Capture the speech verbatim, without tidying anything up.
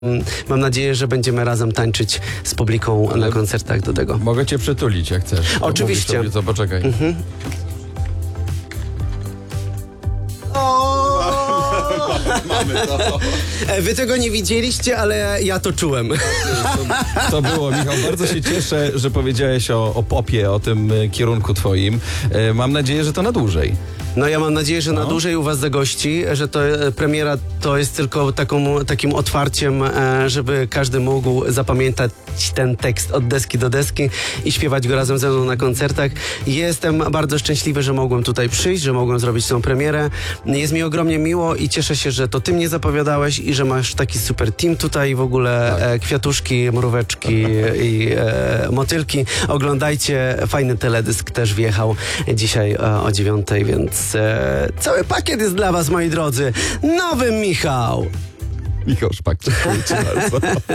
Mam nadzieję, że będziemy razem tańczyć z publiką Ale na koncertach do tego. Mogę cię przytulić, jak chcesz. Oczywiście. Sobie, co, poczekaj. Mhm. Mamy to. Wy tego nie widzieliście, ale ja to czułem. To było, Michał. Bardzo się cieszę, że powiedziałeś o, o popie, o tym kierunku twoim. Mam nadzieję, że to na dłużej. No ja mam nadzieję, że no. na dłużej u was zagości, że to premiera to jest tylko taką, takim otwarciem, żeby każdy mógł zapamiętać ten tekst od deski do deski i śpiewać go razem ze mną na koncertach. Jestem bardzo szczęśliwy, że mogłem tutaj przyjść, że mogłem zrobić tą premierę. Jest mi ogromnie miło i cieszę się, że to ty mnie zapowiadałeś i że masz taki super team tutaj w ogóle, tak. e, kwiatuszki, mróweczki i e, motylki. Oglądajcie, fajny teledysk też wjechał dzisiaj e, o dziewiątej, więc e, cały pakiet jest dla was, moi drodzy. Nowy Michał! Michał Szpak, dziękuję ci bardzo.